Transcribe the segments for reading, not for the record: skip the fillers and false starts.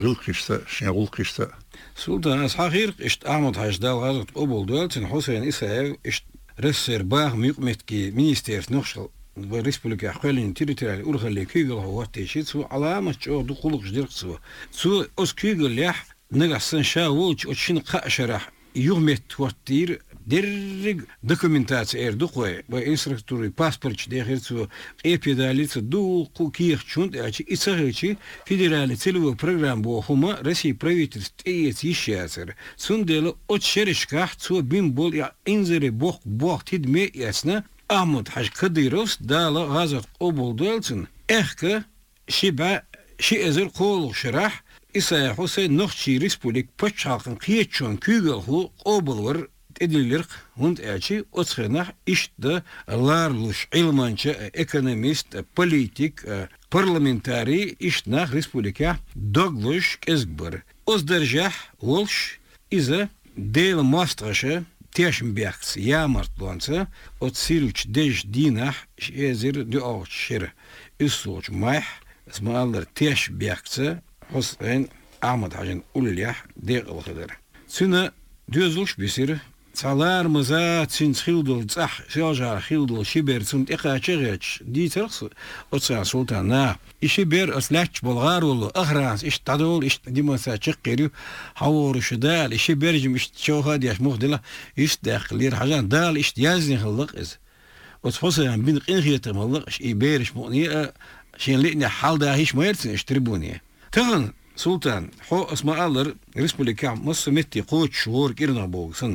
غلقشتا شين غلقشتا سلطان أصحاخير إشت أحمد حاج دال غازت أبول دولتن حسين إسرائيل إشت رسر باغ ميقمت كي مينيستير نوشل بريسبوليكا خلين تيريتوريال أورخلي كيغل هو تيشيت سو علامة جو دخولك جديرك سو أس كيغل يح نغسن شاوش أتشين قاشرح يغمت واتير درج دокументация دقوة بإنستركتوري باسبورت داخل سو إبيداليت دو كوكير شوند أشي إسرائيلي فيدرالي تلو برنامج بوهما رسي برايفت يشياسر سندل أتشرشكه سو بيمبول يا إنزري بوخ تدمي يسنا أحمد حاج كديروس دالا غازت قبول دولتن إخك شبع شي أزر قول شرح إسا حسين نخشي ريسبوليك بچاقن قيتشون كيغل هو قبول edilirk hund elçi otsxenah işte larluş ilmança ekonomist politik parlamentari işnah respublika dogluş kezgbir ozdержах волш иza del mastraşe teşmbeks yamartlonsa otsiluç dej dinah ezir de ağçır üsloç mayh esmalar teşmbekse Hüseyin Ahmet Hacın ulyah değilgıdır süne düzülüş bisir Salar mıza çin xildul tsah şajar xildul şiber sunt iqaçıç diterx otsa sultana işiber aslaç bulgarul ahrans iş tadul iş dimasa çıqırı havuruşdal işibercim iş çoğad yaş muhdila iş daxlir hajan dal iş yazın xılıq iz otfosan bin qinxiyetem xılıq iş iberiş mu'niya şenliğine halda hiç mayersin iş tribuniye tağın sultan ho asma alır respublika musmetti qoç şuur kirna bolsun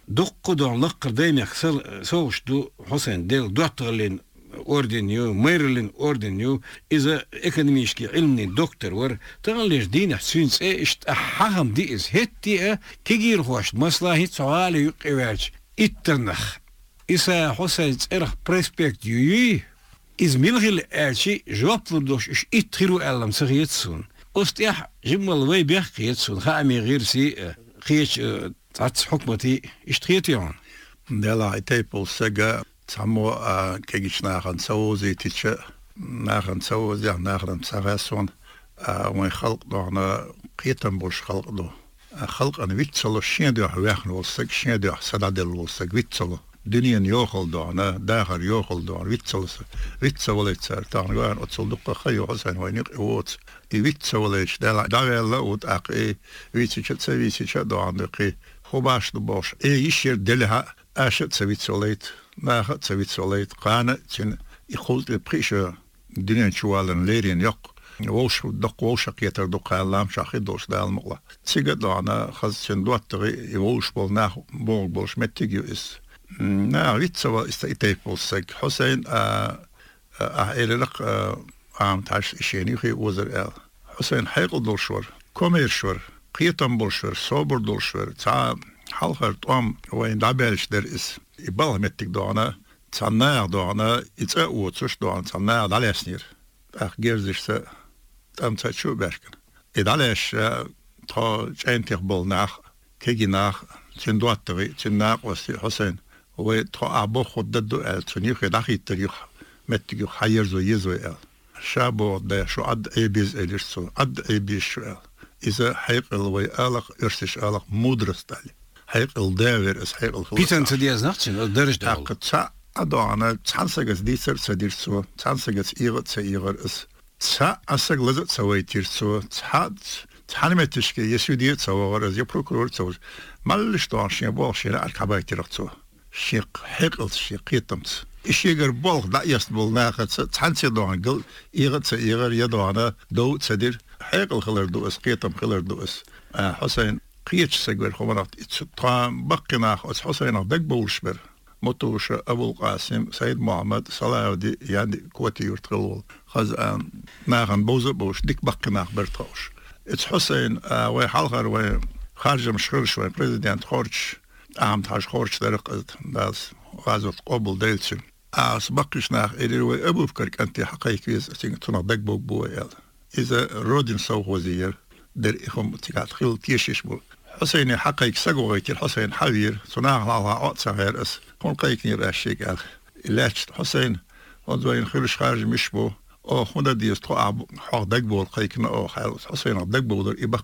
دقدون لقر دايما سوش دو حسين ديل دوترلين اوردينيو ميرلين اوردينيو اذا اكاديميشكي علمي دكتور ور تغليش دين حسينس اشت احهم دي از هتي كيجير خوش مصلحه سوال يقيواج اترنخ إسا حسين ارخ بريسبكت يوي از ملغل ارشي جوابلردوش اش اتخيرو علم سغيتسون استيح جمال وي بيخيتسون خامي غير سي خيش Tats حكمتي اشتريتيون دلا ايتيبل سجا تسمو كيجيش ناخن سوزي تيتش ناخن سوزي ناخن سغاسون وين خلق دعنا قيتم بوش خلق دو خلق أنا ويتسلو شين دو حواخن والسج شين دو سدادل والسج ويتسلو دنيا يوخل دعنا داخل يوخل دعنا ويتسلو يتسر تاعنا وين أتصل دقة خيو حسين وين يقوت ويتسلو يش دلا داغيلا وت أقي ويتسش دعنا قي خوباش دبوش يشير دلها أشد سويتسوليت ناخد سويتسوليت قانا تين يخلط البريشة دنيا شوالن ليرين يق ووش دق ووش قيتر دق علام شاخي دوش دال مغلا تيجد دعنا خز تين دوتري يوش بول ناخ بولش متيجيو إس ويتسوا استيتيبل سك حسين إلق عام تعش إشيني خي وزر حسين حيق دولشور كوميرشور قيتم بولشور صوبر دولشور تا حلقر طعم وين دابلش در إس يبالغ متك دعنا تناع دعنا يتأوى تش دعنا تناع دالسنير جيرزش سا تام تشو باشكن إدالش تا جنتيخ بول ناخ كيجي ناخ تندواتري تناق وسي حسين و تا أبو خود ددو تنيخ داخل تريخ متك حيرزو يزو شابو ده شو عد أبيز إليشسو عد أبيز شو إذا حيق الوي ألق إرسش ألق مدرس تالي حيق الداور إس حيق الخلق بيتن تدياز نختشن الدرج دول أقد سا أدوانا تسانسجس ديسر سديرسو تسانسجس إيغت سإيغر إس تسا أسج لزت سويتيرسو تحنمتشكي يسوديت سوار إز يبروكرور سوج مالش دوان شين بول شين الكبايتيرتسو شيق حيق الشيقيتمت إشيغر بول لا يستبول ناخد تحنسي دوان قل إيغت سإيغر يدوانا دو تسدير حيق الخلر دو إس قيتم خلر دو إس حسين قيتش سجبر خمرات إتسطام بقناخ إس حسين دق بولشبر مطوش أبو القاسم سيد محمد صلاح دي يعني كوتي يرتغلول خز ناخن بوز بوش ديك بقناخ برتوش إتس حسين وي حلقر وي خارج مشغول وي بريزيدنت خورش تاج خورش درق داس غازوت قبل ديلتشن بقش ناخ إلي وي أبو فكرك أنت حقيقي تنا دق بو إذا رودين سو وزير در إخم تقعد خيل تيشيش بو حسين حقيق سقوغيك الحسين حوير صناع الله عقد صغير اس كون قيك نير الشيك إلاش حسين وضوين خيلش خارج مش بو هنا دي استقع حق دقبول قيكنا أو حسين دقبول إبق